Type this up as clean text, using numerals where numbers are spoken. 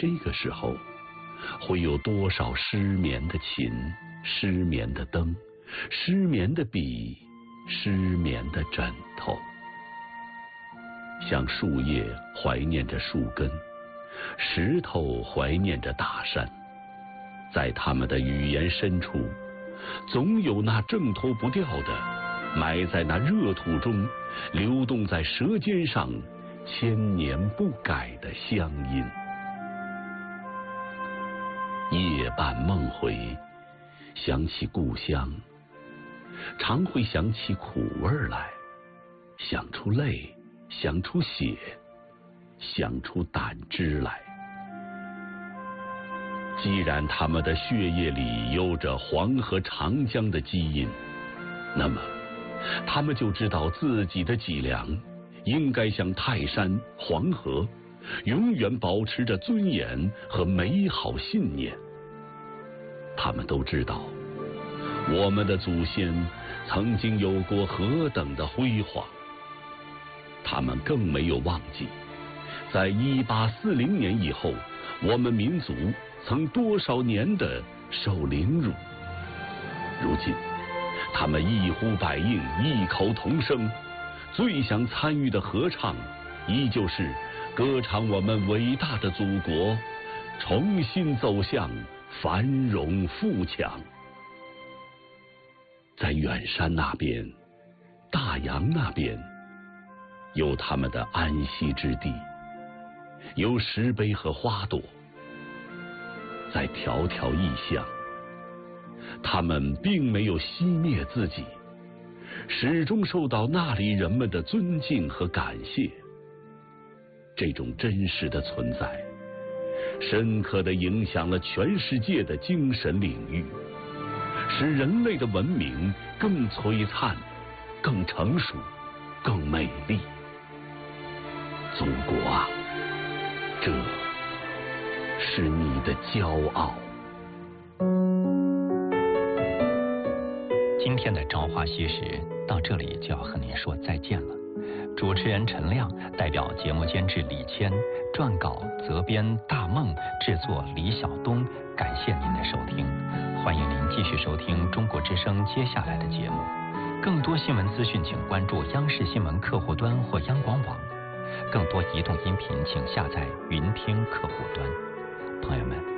这个时候，会有多少失眠的琴、失眠的灯、失眠的笔、失眠的枕头？像树叶怀念着树根，石头怀念着大山，在他们的语言深处，总有那挣脱不掉的，埋在那热土中，流动在舌尖上，千年不改的乡音。夜半梦回，想起故乡，常会想起苦味来，想出泪，想出血，想出胆汁来。既然他们的血液里有着黄河长江的基因，那么他们就知道自己的脊梁应该像泰山、黄河，永远保持着尊严和美好信念。他们都知道我们的祖先曾经有过何等的辉煌，他们更没有忘记在1840年以后，我们民族曾多少年的受凌辱。如今他们一呼百应，异口同声，最想参与的合唱依旧是歌唱我们伟大的祖国重新走向繁荣富强。在远山那边，大洋那边，有他们的安息之地，有石碑和花朵。在迢迢异乡，他们并没有熄灭自己，始终受到那里人们的尊敬和感谢。这种真实的存在，深刻地影响了全世界的精神领域，使人类的文明更璀璨、更成熟、更美丽。祖国啊，这是你的骄傲。 今天的《朝花夕拾》到这里就要和您说再见了。主持人陈亮代表节目监制李谦，撰稿责编大梦，制作李晓东，感谢您的收听。欢迎您继续收听中国之声接下来的节目。更多新闻资讯请关注央视新闻客户端或央广网，更多移动音频请下载云听客户端。朋友们，